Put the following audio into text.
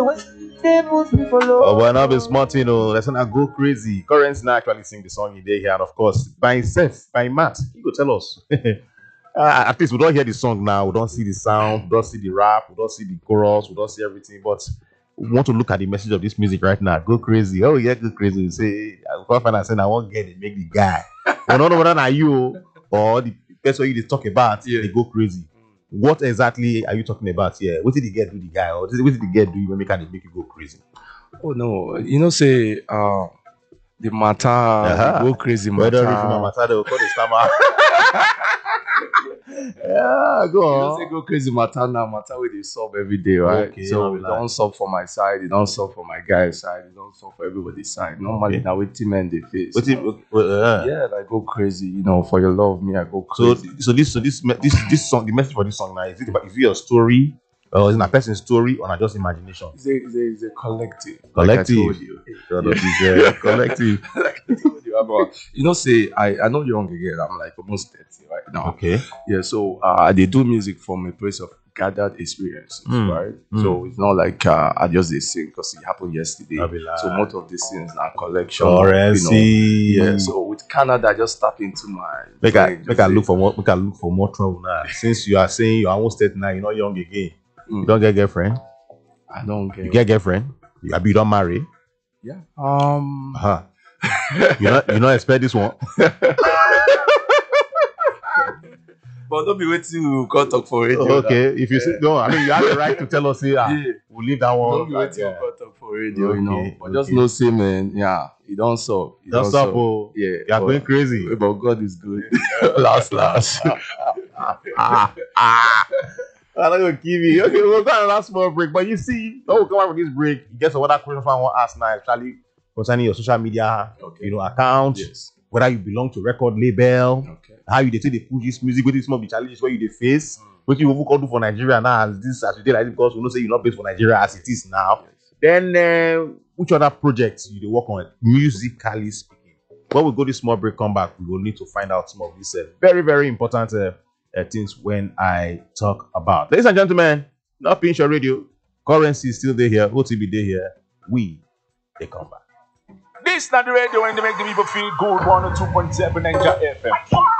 Oh, well, now be smart, you know. Let's not go crazy. Currents now actually sing the song in there here, and of course, by himself, by Matt, he could tell us. At least we don't hear the song now, we don't see the sound, we don't see the rap, we don't see the chorus, we don't see everything, but we want to look at the message of this music right now. Go crazy. Oh, yeah, go crazy. You say, I said, I won't get it, make the guy. We don't know whether are you or the person you talk about, they go crazy. What exactly are you talking about here? What did the get do the guy, or what did the get do when make you go crazy? Oh no, say the matter go crazy matter. Whether if you matter, they will call the stammer. Yeah, go on. Say go crazy matter now, matter where they solve every day, right? Okay, so it don't solve for my side, it don't solve for my guy's side, it don't solve for everybody's side. Normally now with men they face. Yeah, like go crazy, for your love, me I go crazy. So this song, the message for this song now is it your story? Or is it a person's story or not just imagination? It's a collective. Collective. Like I told you. Collective. Like I told you about. Say I know you're young again. I'm like almost 30 right now. Okay. Yeah, so they do music from a place of gathered experiences, right? So it's not like I just sing because it happened yesterday. So most of these things are collection. Yeah. So with Canada, I just tap into my. Make I look for more trouble now. Since you are saying you're almost 39, you're not young again. You don't get girlfriend? I don't get. You get girlfriend? You don't marry? Yeah. You not expect this one? But don't be waiting to come talk for radio. Okay, if you say no, I mean you have the right to tell us we'll leave that one. Don't be waiting to come talk for radio, But just know, say man, you don't solve. You don't stop, yeah. You are going crazy. But God is good. last. I'm not gonna give you. Okay, we'll go on a last small break. But you see, when we come out from this break, you get some other questions I want to ask now, especially concerning your social media, account. Yes. Whether you belong to record label, how you take the push this music, what is some of the challenges where you face, what you will do for Nigeria now as you did like because we know say you're not based for Nigeria as it is now. Then which other projects you work on musically speaking? When we go this small break, come back, we will need to find out some of these very, very important things when I talk about. Ladies and gentlemen, not Pinch Your Radio. Currency is still there here. OTB there here. They come back. This is not the radio when they make the people feel good. 102.7 Ninja FM.